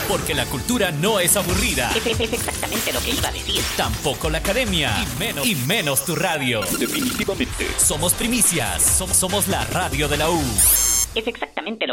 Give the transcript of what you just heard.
Porque la cultura no es aburrida. Es exactamente lo que iba a decir. Tampoco la academia. Y menos tu radio. Definitivamente. Somos primicias. Somos la radio de la U. Es exactamente lo